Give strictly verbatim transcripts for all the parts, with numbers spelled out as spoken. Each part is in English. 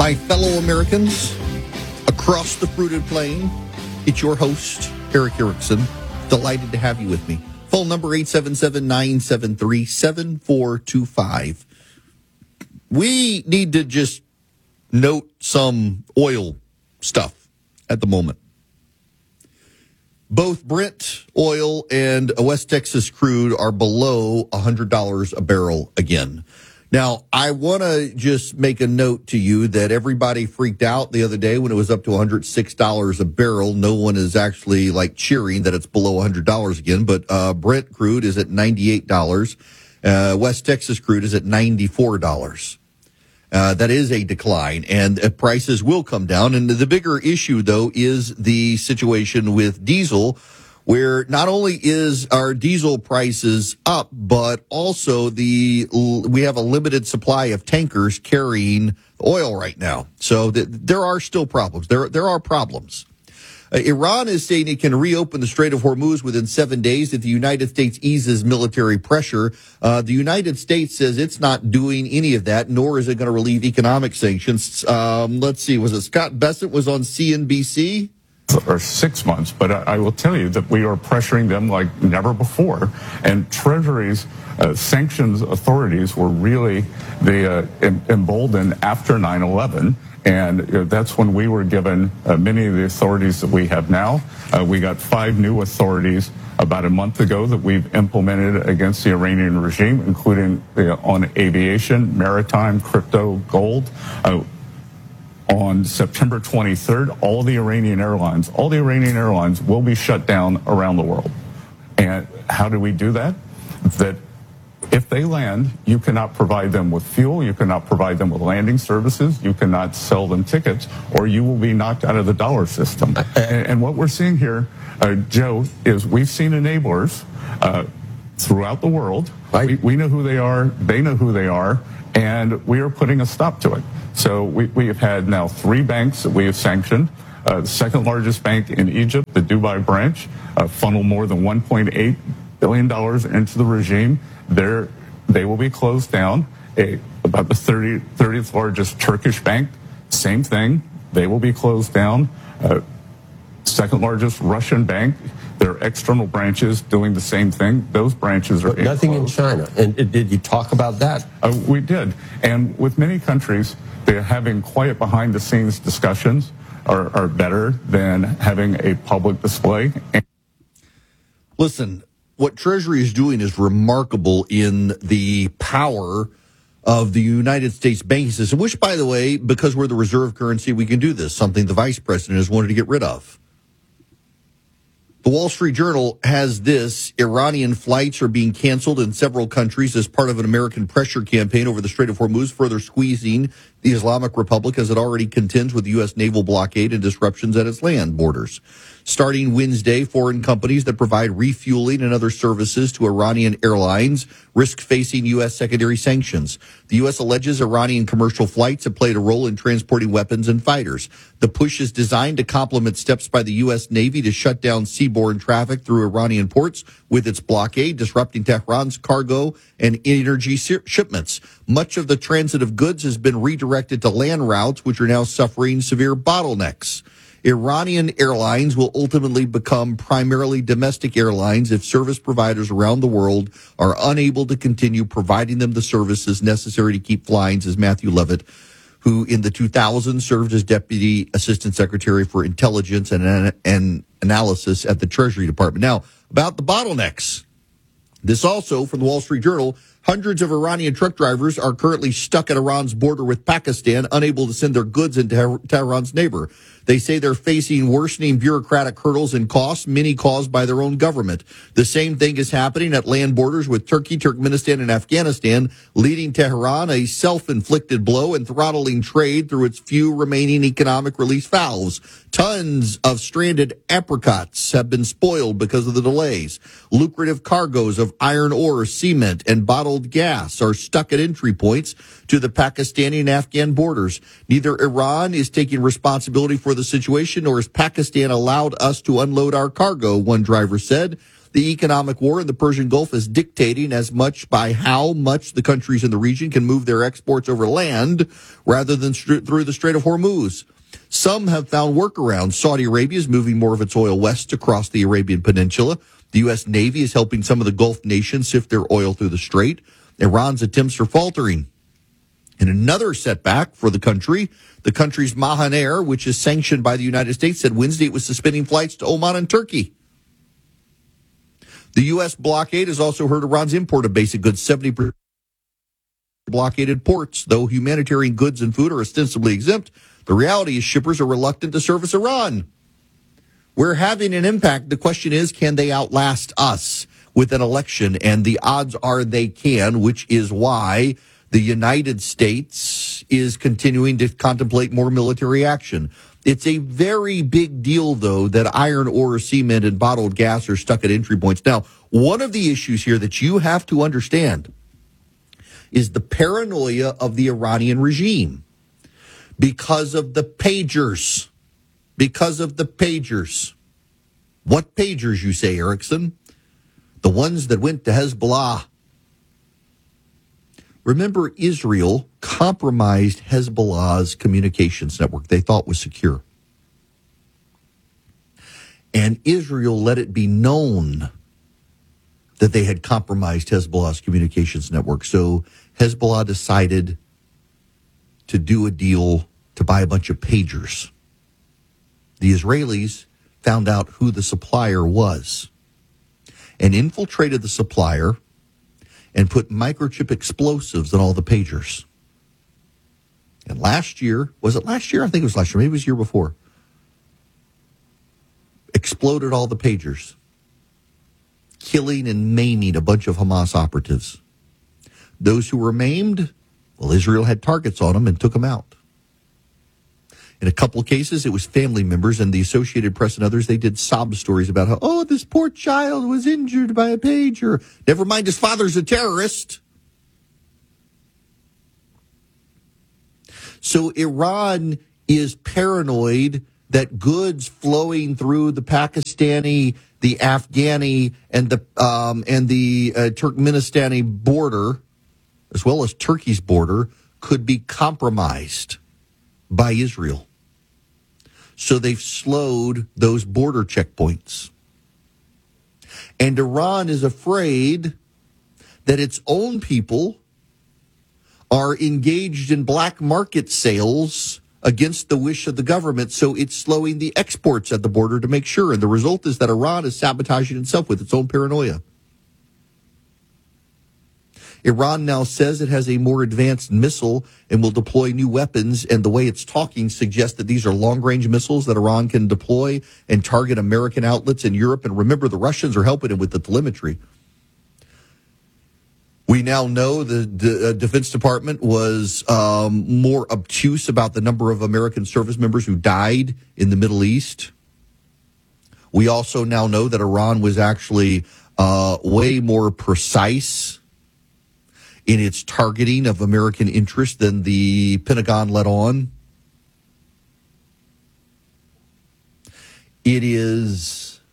My fellow Americans across the fruited plain, it's your host, Erick Erickson. Delighted to have you with me. Phone number eight seven seven, nine seven three, seven four two five. We need to just note some oil stuff at the moment. Both Brent oil and West Texas crude are below one hundred dollars a barrel again. Now, I want to just make a note to you that everybody freaked out the other day when it was up to one hundred six dollars a barrel. No one is actually like cheering that it's below one hundred dollars again, but uh, Brent crude is at ninety-eight dollars. Uh, West Texas crude is at ninety-four dollars. Uh, that is a decline, and uh, prices will come down. And the bigger issue, though, is the situation with diesel, where not only is our diesel prices up, but also the we have a limited supply of tankers carrying oil right now. So th- there are still problems. There there are problems. Uh, Iran is saying it can reopen the Strait of Hormuz within seven days if the United States eases military pressure. Uh, the United States says it's not doing any of that, nor is it going to relieve economic sanctions. Um, let's see, was it Scott Bessent was on C N B C? Or six months, but I, I will tell you that we are pressuring them like never before. And Treasury's uh, sanctions authorities were really the uh, em- emboldened after nine eleven. And uh, that's when we were given uh, many of the authorities that we have now. Uh, we got five new authorities about a month ago that we've implemented against the Iranian regime, including uh, on aviation, maritime, crypto, gold. Uh, On September twenty-third, all the Iranian airlines, all the Iranian airlines will be shut down around the world. And how do we do that? That if they land, you cannot provide them with fuel, you cannot provide them with landing services, you cannot sell them tickets, or you will be knocked out of the dollar system. And, and what we're seeing here, uh, Joe, is we've seen enablers uh, throughout the world. Right. We, we know who they are, they know who they are, and we are putting a stop to it. So we, we have had now three banks that we have sanctioned. Uh, the second largest bank in Egypt, the Dubai branch, uh, funneled more than one point eight billion dollars into the regime. They're, they will be closed down. A, about the thirtieth largest Turkish bank, same thing. They will be closed down. Uh, second largest Russian bank, their external branches doing the same thing. Those branches are but nothing closed. in China. And did you talk about that? Uh, we did. And with many countries, they're having quiet behind-the-scenes discussions are, are better than having a public display. Listen, what Treasury is doing is remarkable in the power of the United States banking system, which, by the way, because we're the reserve currency, we can do this, something the vice president has wanted to get rid of. The Wall Street Journal has this: Iranian flights are being canceled in several countries as part of an American pressure campaign over the Strait of Hormuz, further squeezing the Islamic Republic as it already contends with the U S naval blockade and disruptions at its land borders. Starting Wednesday, foreign companies that provide refueling and other services to Iranian airlines risk facing U S secondary sanctions. The U S alleges Iranian commercial flights have played a role in transporting weapons and fighters. The push is designed to complement steps by the U S Navy to shut down seaborne traffic through Iranian ports with its blockade, disrupting Tehran's cargo and energy shipments. Much of the transit of goods has been redirected to land routes, which are now suffering severe bottlenecks. Iranian airlines will ultimately become primarily domestic airlines if service providers around the world are unable to continue providing them the services necessary to keep flying, says Matthew Levitt, who in the two thousands served as Deputy Assistant Secretary for Intelligence and, and Analysis at the Treasury Department. Now, about the bottlenecks. This also from the Wall Street Journal. Hundreds of Iranian truck drivers are currently stuck at Iran's border with Pakistan, unable to send their goods into Tehran's neighbor. They say they're facing worsening bureaucratic hurdles and costs, many caused by their own government. The same thing is happening at land borders with Turkey, Turkmenistan, and Afghanistan, leading Tehran a self-inflicted blow and throttling trade through its few remaining economic release valves. Tons of stranded apricots have been spoiled because of the delays. Lucrative cargoes of iron ore, cement, and bottled gas are stuck at entry points to the Pakistani and Afghan borders. Neither Iran is taking responsibility for the situation, nor has Pakistan allowed us to unload our cargo, one driver said. The economic war in the Persian Gulf is dictating as much by how much the countries in the region can move their exports over land rather than st- through the Strait of Hormuz. Some have found workarounds. Saudi Arabia is moving more of its oil west across the Arabian Peninsula. The U S. Navy is helping some of the Gulf nations sift their oil through the strait. Iran's attempts are faltering. And another setback for the country, the country's Mahan Air, which is sanctioned by the United States, said Wednesday it was suspending flights to Oman and Turkey. The U S blockade has also hurt Iran's import of basic goods, seventy percent blockaded ports. Though humanitarian goods and food are ostensibly exempt, the reality is shippers are reluctant to service Iran. We're having an impact. The question is, can they outlast us with an election? And the odds are they can, which is why the United States is continuing to contemplate more military action. It's a very big deal, though, that iron ore, cement, and bottled gas are stuck at entry points. Now, one of the issues here that you have to understand is the paranoia of the Iranian regime because of the pagers. Because of the pagers. What pagers, you say, Erickson? The ones that went to Hezbollah. Remember, Israel compromised Hezbollah's communications network they thought was secure. And Israel let it be known that they had compromised Hezbollah's communications network. So Hezbollah decided to do a deal to buy a bunch of pagers. The Israelis found out who the supplier was and infiltrated the supplier and put microchip explosives on all the pagers. And last year, was it last year? I think it was last year. Maybe it was the year before. Exploded all the pagers, killing and maiming a bunch of Hamas operatives. Those who were maimed, well, Israel had targets on them and took them out. In a couple of cases, it was family members, and the Associated Press and others, they did sob stories about how, oh, this poor child was injured by a pager. Never mind, his father's a terrorist. So Iran is paranoid that goods flowing through the Pakistani, the Afghani, and the um, and the uh, Turkmenistani border, as well as Turkey's border, could be compromised by Israel. So they've slowed those border checkpoints. And Iran is afraid that its own people are engaged in black market sales against the wish of the government, so it's slowing the exports at the border to make sure. And the result is that Iran is sabotaging itself with its own paranoia. Iran now says it has a more advanced missile and will deploy new weapons, and the way it's talking suggests that these are long-range missiles that Iran can deploy and target American outlets in Europe. And remember, the Russians are helping it with the telemetry. We now know the, the uh, Defense Department was um, more obtuse about the number of American service members who died in the Middle East. We also now know that Iran was actually uh, way more precise in its targeting of American interests than the Pentagon let on. It is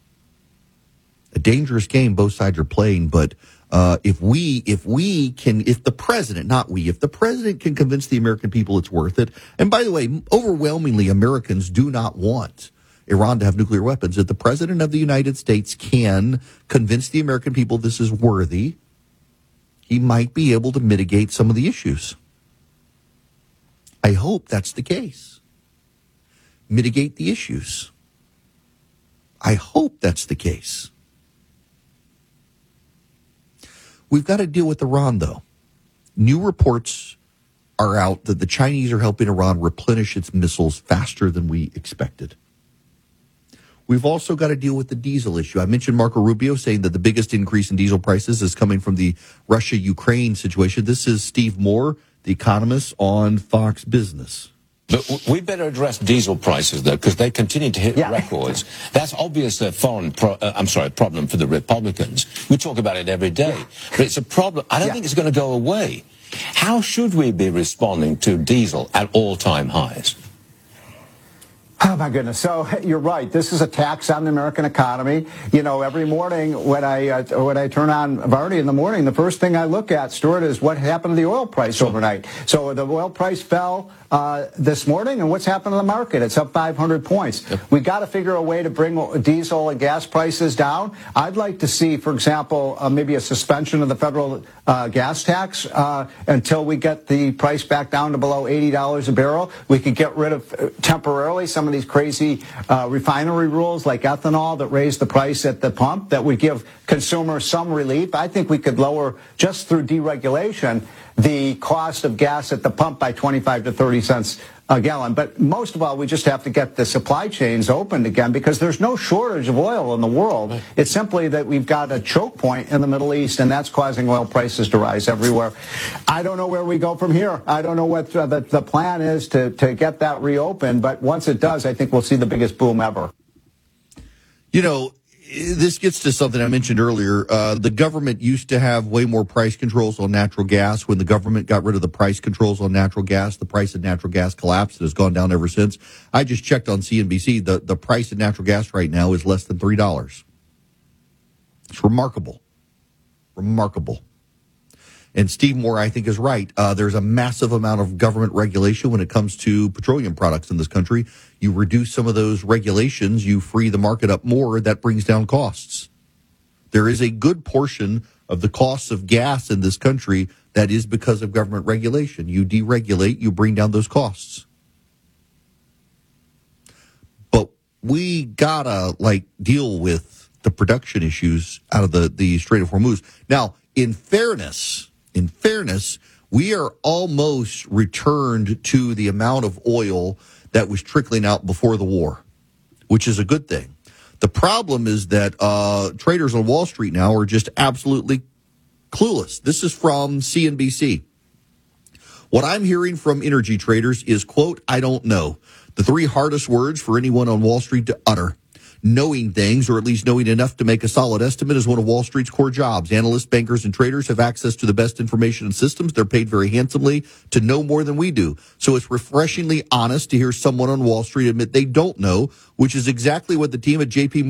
a dangerous game both sides are playing, but uh, if we if we can, if the president, not we, if the president can convince the American people it's worth it, and by the way, overwhelmingly Americans do not want Iran to have nuclear weapons, if the president of the United States can convince the American people this is worthy, he might be able to mitigate some of the issues. I hope that's the case. Mitigate the issues. I hope that's the case. We've got to deal with Iran, though. New reports are out that the Chinese are helping Iran replenish its missiles faster than we expected. We've also got to deal with the diesel issue. I mentioned Marco Rubio saying that the biggest increase in diesel prices is coming from the Russia-Ukraine situation. This is Steve Moore, the economist on Fox Business. But we better address diesel prices, though, because they continue to hit yeah. records. That's obviously a foreign, pro- uh, I'm sorry, problem for the Republicans. We talk about it every day. Yeah. But it's a problem. I don't yeah. think it's going to go away. How should we be responding to diesel at all-time highs? Oh, my goodness. So you're right. This is a tax on the American economy. You know, every morning when I uh, when I turn on Varney in the morning, the first thing I look at, Stuart, is what happened to the oil price overnight. So the oil price fell uh, this morning, and what's happened to the market? It's up five hundred points. Yep. We got to figure a way to bring diesel and gas prices down. I'd like to see, for example, uh, maybe a suspension of the federal uh, gas tax uh, until we get the price back down to below eighty dollars a barrel. We could get rid of uh, temporarily some of these crazy uh, refinery rules like ethanol that raise the price at the pump that would give consumers some relief. I think we could lower, just through deregulation, the cost of gas at the pump by twenty-five to thirty cents a gallon. But most of all, we just have to get the supply chains opened again, because there's no shortage of oil in the world. It's simply that we've got a choke point in the Middle East, and that's causing oil prices to rise everywhere. I don't know where we go from here. I don't know what uh, the, the plan is to, to get that reopened, but once it does, I think we'll see the biggest boom ever. You know, this gets to something I mentioned earlier. Uh, the government used to have way more price controls on natural gas. When the government got rid of the price controls on natural gas, the price of natural gas collapsed. It has gone down ever since. I just checked on C N B C. The, the price of natural gas right now is less than three dollars. It's remarkable. Remarkable. And Steve Moore, I think, is right. Uh, there's a massive amount of government regulation when it comes to petroleum products in this country. You reduce some of those regulations, you free the market up more, that brings down costs. There is a good portion of the costs of gas in this country that is because of government regulation. You deregulate, you bring down those costs. But we gotta, like, deal with the production issues out of the, the Strait of Hormuz. Now, in fairness... In fairness, we are almost returned to the amount of oil that was trickling out before the war, which is a good thing. The problem is that uh, traders on Wall Street now are just absolutely clueless. This is from C N B C. What I'm hearing from energy traders is, quote, I don't know. The three hardest words for anyone on Wall Street to utter. Knowing things, or at least knowing enough to make a solid estimate, is one of Wall Street's core jobs. Analysts, bankers, and traders have access to the best information and systems. They're paid very handsomely to know more than we do. So it's refreshingly honest to hear someone on Wall Street admit they don't know, which is exactly what the team at J P